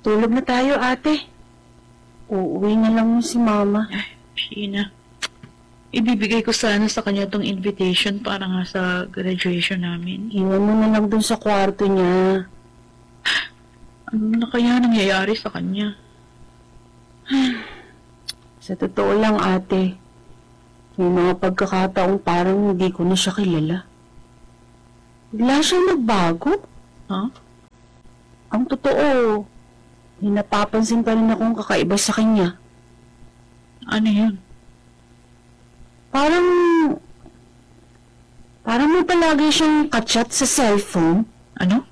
Tulog na tayo, ate. Uuwi na lang mo si mama. Sheena, ibibigay ko sana sa kanya tong invitation para nga sa graduation namin. Iwan mo na lang dun sa kwarto niya. Ano na kaya nangyayari sa kanya? Sa totoo lang, ate, may mga pagkakataong parang hindi ko na siya kilala. Bigla siyang nagbago. Ha? Ang totoo, may napapansin pa rin akong kakaiba sa kanya. Ano yun? Parang may palagi siyang kachat sa cellphone. Ano?